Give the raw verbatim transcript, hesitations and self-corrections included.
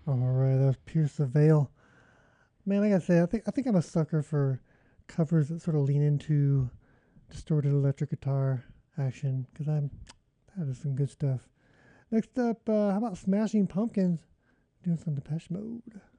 All right, that was Pierce the Veil. Man, like I say, I think I think I'm a sucker for covers that sort of lean into distorted electric guitar action because I'm that is some good stuff. Next up, uh, how about Smashing Pumpkins doing some Depeche Mode?